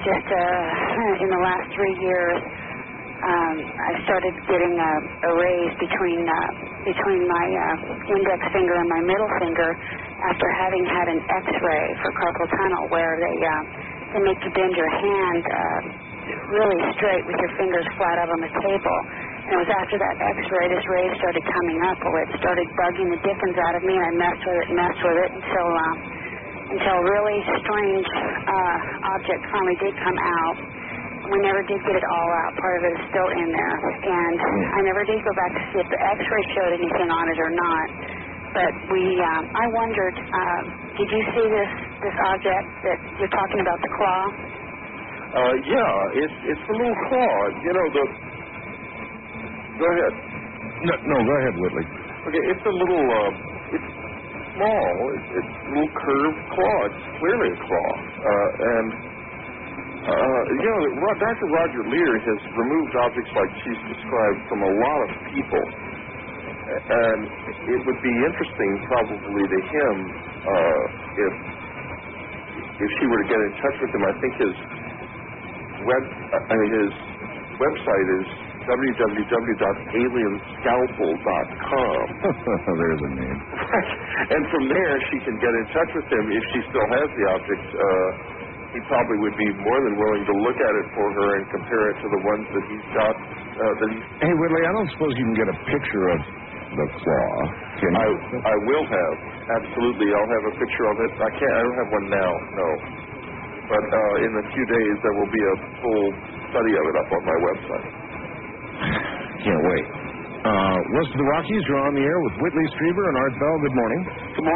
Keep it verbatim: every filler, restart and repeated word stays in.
just uh, in the last three years, um, I started getting a, a raise between uh, between my uh, index finger and my middle finger after having had an X-ray for carpal tunnel, where they uh, they make you bend your hand uh, really straight with your fingers flat out on the table. And it was after that X-ray, this raise started coming up, where it started bugging the dickens out of me, and I messed with it and messed with it until uh, until a really strange uh, object finally did come out. We never did get it all out. Part of it is still in there. And I never did go back to see if the X-ray showed anything on it or not. But we, um, I wondered, uh, did you see this, this object that you're talking about, the claw? Uh, yeah, it's it's a little claw. You know, the... Go ahead. No, no, go ahead, Whitley. Okay, it's a little, uh, it's small. It's, it's a little curved claw. It's clearly a claw. Uh, and, uh, you know, Doctor Roger Lear has removed objects like she's described from a lot of people. And it would be interesting probably to him uh, if if she were to get in touch with him. I think his web I mean, his website is w w w dot alien scalpel dot com. There's a name. And from there she can get in touch with him if she still has the object. Uh, he probably would be more than willing to look at it for her and compare it to the ones that he's got. Uh, that he's hey, Whitley, I don't suppose you can get a picture of the claw. Can I, you? I will have. Absolutely. I'll have a picture of it. I can't, I don't have one now, no. But uh, in a few days there will be a full study of it up on my website. Can't wait. Uh, West of the Rockies, you're on the air with Whitley Strieber and Art Bell. Good morning. Good morning.